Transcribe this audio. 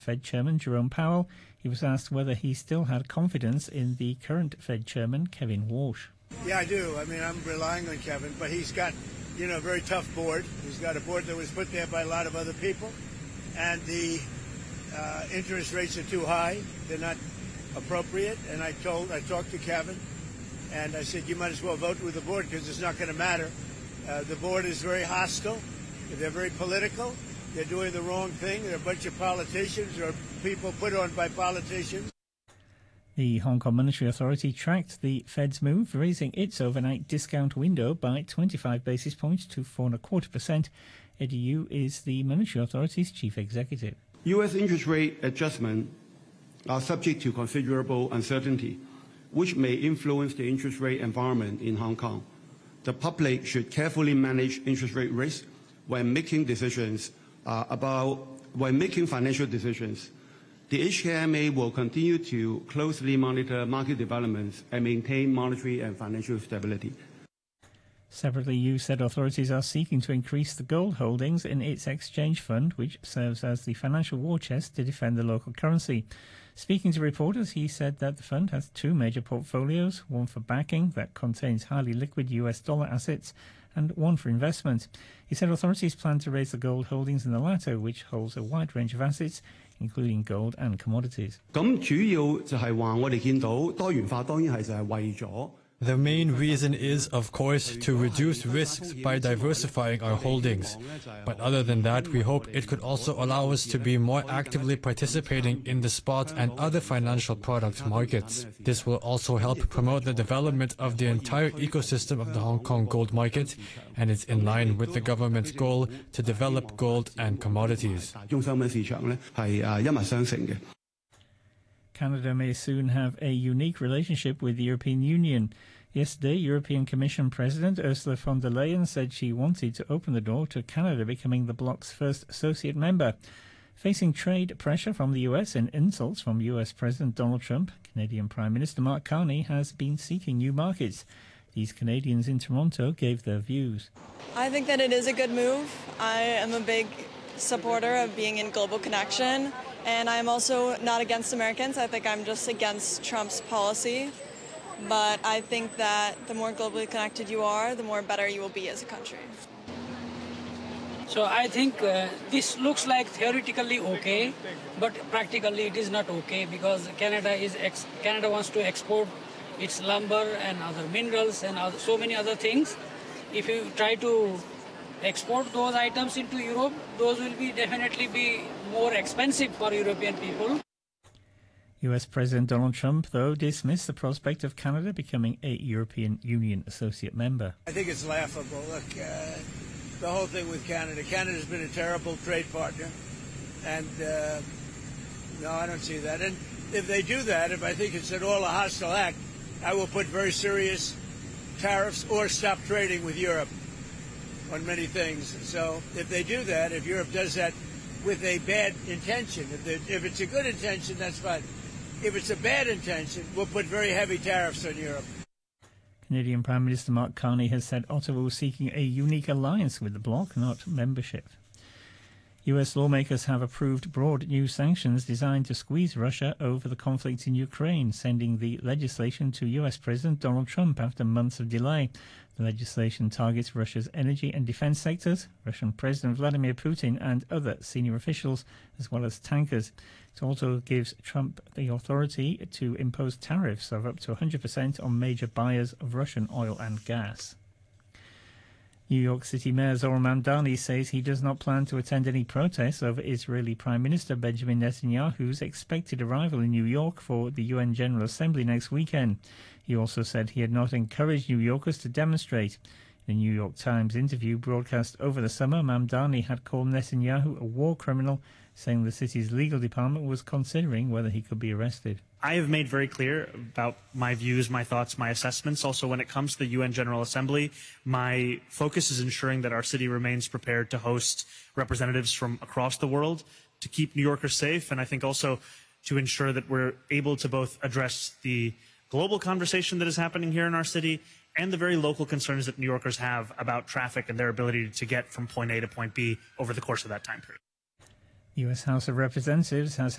Fed Chairman Jerome Powell. He was asked whether he still had confidence in the current Fed Chairman, Kevin Walsh. Yeah, I do. I mean, I'm relying on Kevin, but he's got, a very tough board. He's got a board that was put there by a lot of other people, and the interest rates are too high. They're not appropriate, and I talked to Kevin, and I said, you might as well vote with the board because it's not going to matter. The board is very hostile. They're very political. They're doing the wrong thing. They're a bunch of politicians or people put on by politicians. The Hong Kong Monetary Authority tracked the Fed's move, raising its overnight discount window by 25 basis points to 4.25%. Eddie Yu is the Monetary Authority's chief executive. U.S. interest rate adjustments are subject to considerable uncertainty, which may influence the interest rate environment in Hong Kong. The public should carefully manage interest rate risk when making financial decisions. The HKMA will continue to closely monitor market developments and maintain monetary and financial stability. Separately, Yu said authorities are seeking to increase the gold holdings in its exchange fund, which serves as the financial war chest to defend the local currency. Speaking to reporters, he said that the fund has two major portfolios, one for backing that contains highly liquid US dollar assets and one for investment. He said authorities plan to raise the gold holdings in the latter, which holds a wide range of assets, including gold and commodities. The main reason is, of course, to reduce risks by diversifying our holdings. But other than that, we hope it could also allow us to be more actively participating in the spot and other financial product markets. This will also help promote the development of the entire ecosystem of the Hong Kong gold market, and it's in line with the government's goal to develop gold and commodities. Canada may soon have a unique relationship with the European Union. Yesterday, European Commission President Ursula von der Leyen said she wanted to open the door to Canada becoming the bloc's first associate member. Facing trade pressure from the US and insults from US President Donald Trump, Canadian Prime Minister Mark Carney has been seeking new markets. These Canadians in Toronto gave their views. I think that it is a good move. I am a big supporter of being in global connection. And I'm also not against Americans. I think I'm just against Trump's policy. But I think that the more globally connected you are, the more better you will be as a country. So I think this looks like theoretically okay, but practically it is not okay because Canada wants to export its lumber and other minerals and so many other things. If you try to export those items into Europe, those will definitely be more expensive for European people. US President Donald Trump, though, dismissed the prospect of Canada becoming a European Union associate member. I think it's laughable. Look, the whole thing with Canada. Canada's been a terrible trade partner. And no, I don't see that. And if they do that, if I think it's at all a hostile act, I will put very serious tariffs or stop trading with Europe on many things. So if they do that, if Europe does that with a bad intention, if it's a good intention, that's fine. If it's a bad intention, we'll put very heavy tariffs on Europe. Canadian Prime Minister Mark Carney has said Ottawa was seeking a unique alliance with the bloc, not membership. US lawmakers have approved broad new sanctions designed to squeeze Russia over the conflict in Ukraine, sending the legislation to US President Donald Trump after months of delay. The legislation targets Russia's energy and defense sectors, Russian President Vladimir Putin and other senior officials, as well as tankers. It also gives Trump the authority to impose tariffs of up to 100% on major buyers of Russian oil and gas. New York City Mayor Zoran Mamdani says he does not plan to attend any protests over Israeli Prime Minister Benjamin Netanyahu's expected arrival in New York for the UN General Assembly next weekend. He also said he had not encouraged New Yorkers to demonstrate. In a New York Times interview broadcast over the summer, Mamdani had called Netanyahu a war criminal, saying the city's legal department was considering whether he could be arrested. I have made very clear about my views, my thoughts, my assessments. Also, when it comes to the UN General Assembly, my focus is ensuring that our city remains prepared to host representatives from across the world to keep New Yorkers safe, and I think also to ensure that we're able to both address the global conversation that is happening here in our city and the very local concerns that New Yorkers have about traffic and their ability to get from point A to point B over the course of that time period. U.S. House of Representatives has